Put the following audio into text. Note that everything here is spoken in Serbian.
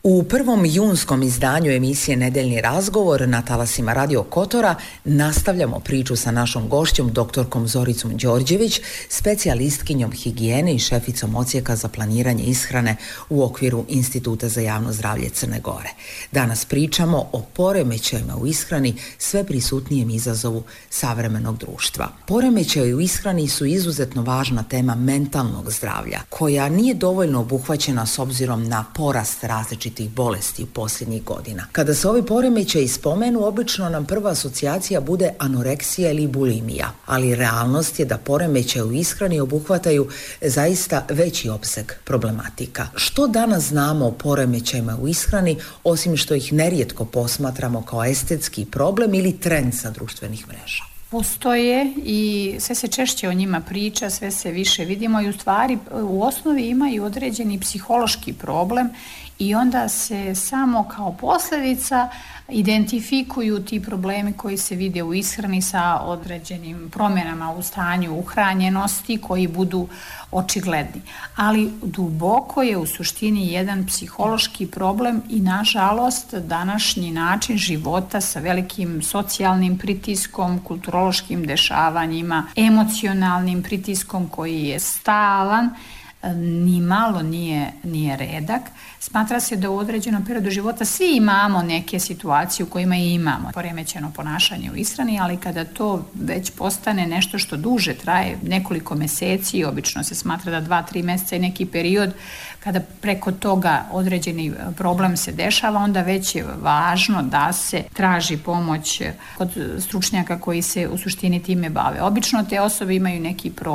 U prvom junskom izdanju emisije Nedeljni razgovor na talasima Radio Kotora nastavljamo priču sa našom gošćom, doktorkom Zoricom Đorđević, specijalistkinjom higijene i šeficom odsjeka za planiranje ishrane u okviru Instituta za javno zdravlje Crne Gore. Danas pričamo o poremećajima u ishrani, sve prisutnijem izazovu savremenog društva. Poremećaji u ishrani su izuzetno važna tema mentalnog zdravlja, koja nije dovoljno obuhvaćena s obzirom na porast različitih bolesti u posljednjih godina. Kada se ovi poremećaji spomenu, obično nam prva asocijacija bude anoreksija ili bulimija, ali realnost je da poremećaji u ishrani obuhvataju zaista veći opseg problematika. Što danas znamo o poremećajima u ishrani, osim što ih nerijetko posmatramo kao estetski problem ili trend sa društvenih mreža? Postoje i sve se češće o njima priča, sve se više vidimo i u stvari u osnovi imaju određeni psihološki problem i onda se samo kao posljedica identifikuju ti problemi koji se vide u ishrani sa određenim promjenama u stanju uhranjenosti koji budu očigledni. Ali duboko je u suštini jedan psihološki problem i nažalost današnji način života sa velikim socijalnim pritiskom, kulturološkim dešavanjima, emocionalnim pritiskom koji je stalan, ni malo nije redak. Smatra se da u određenom periodu života svi imamo neke situacije u kojima imamo poremećeno ponašanje u ishrani, ali kada to već postane nešto što duže traje, nekoliko mjeseci, obično se smatra da 2-3 mjeseca je neki period kada preko toga određeni problem se dešava, onda već je važno da se traži pomoć kod stručnjaka koji se u suštini time bave. Obično te osobe imaju neki problem